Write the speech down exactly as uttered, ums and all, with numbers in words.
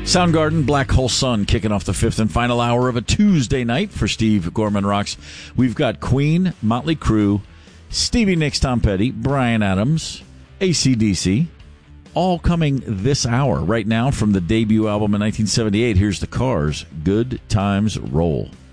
Soundgarden, Black Hole Sun, kicking off the fifth and final hour of a Tuesday night for Steve Gorman Rocks. We've got Queen, Motley Crue, Stevie Nicks, Tom Petty, Bryan Adams, A C D C, all coming this hour. Right now from the debut album in nineteen seventy-eight, here's The Cars, Good Times Roll.